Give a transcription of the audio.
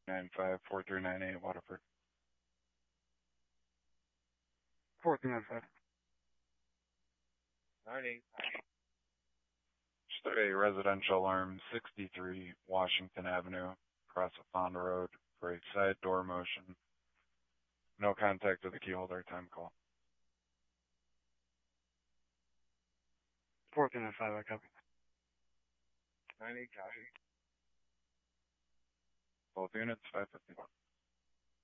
954398 Waterford. 4395. 98. Just a residential alarm, 63 Washington Avenue, across a Fonda Road for a side door motion. No contact with the key holder, time call. 4395, I copy. 98, copy. Both units, 551.